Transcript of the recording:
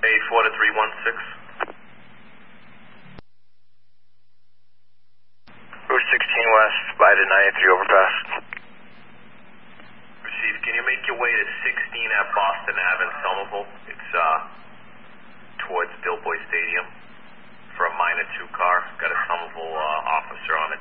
84 to 316. Route 16 West, by the 93 overpass. Received. Can you make your way to 16 at Boston Ave in Somerville? It's towards Dilboy Stadium for a minor 2 car. Got a Somerville officer on a